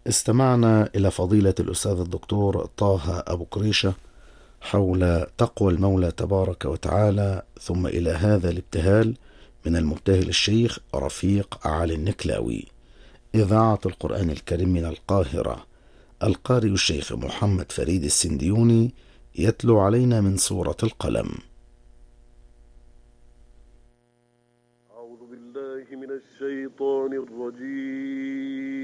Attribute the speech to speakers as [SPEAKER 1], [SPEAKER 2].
[SPEAKER 1] استمعنا إلى فضيلة الأستاذ الدكتور طه أبو قريشة حول تقوى المولى تبارك وتعالى، ثم إلى هذا الابتهال من المبتهل الشيخ رفيق علي النكلاوي. إذاعة القرآن الكريم من القاهرة، القارئ الشيخ محمد فريد السنديوني يتلو علينا من سورة القلم.
[SPEAKER 2] أعوذ بالله من الشيطان الرجيم.